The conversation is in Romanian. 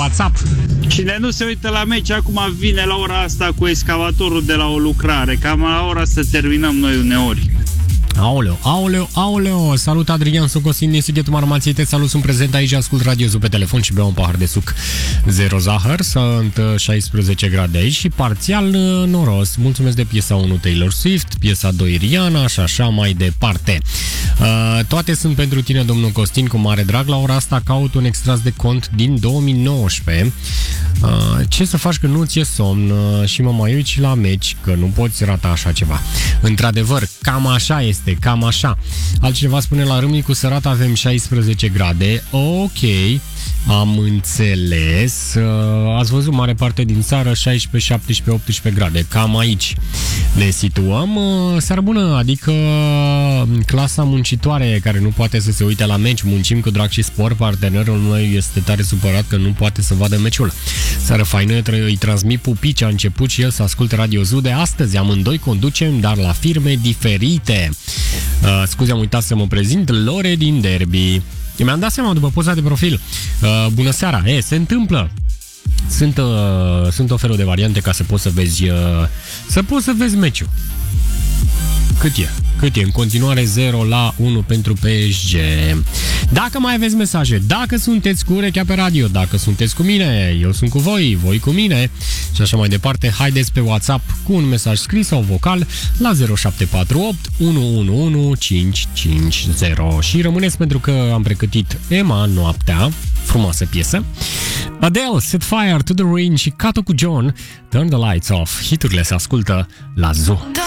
WhatsApp. Cine nu se uită la meci, acum vine la ora asta cu excavatorul de la o lucrare. Cam la ora să terminăm noi uneori. Aoleu. Salut, Adrian, sunt Costin din Sighetul Marmației. Te salut, sunt prezent aici, ascult Radio Zoo pe telefon și beau un pahar de suc. 0 zahăr, sunt 16 grade aici și parțial noros. Mulțumesc de piesa 1 Taylor Swift, piesa 2 Rihanna și așa mai departe. Toate sunt pentru tine, domnul Costin, cu mare drag. La ora asta caut un extras de cont din 2019. Ce să faci când nu-ți e somn și mă mai uiți la meci, că nu poți rata așa ceva. Într-adevăr, cam așa este, cam așa. Altcineva spune, la Râmnicu Sărat avem 16 grade. Ok, am înțeles. Ați văzut mare parte din țară 16, 17, 18 grade. Cam aici ne situăm. Seară bună, adică clasa muncitoare care nu poate să se uite la meci. Muncim cu drag și spor. Partenerul meu este tare supărat că nu poate să vadă meciul. Seară faină, îi transmit pupici. A început și el să asculte Radio Zoo de astăzi. Amândoi conducem, dar la firme diferite. Scuze, am uitat să mă prezint. Lore din Derby. Mi-am dat seama după poza de profil. Bună seara. Se întâmplă. Sunt o felul de variante ca să poți să vezi meciul. Cât e? În continuare 0-1 pentru PSG. Dacă mai aveți mesaje, dacă sunteți cu urechea pe radio, dacă sunteți cu mine, eu sunt cu voi cu mine și așa mai departe, haideți pe WhatsApp cu un mesaj scris sau vocal la 0748 111 550 și rămâneți pentru că am pregătit Emma Noaptea, frumoasă piesă. Adele, Set Fire to the Rain și Cato cu John, Turn the Lights Off. Hiturile se ascultă la Zoo.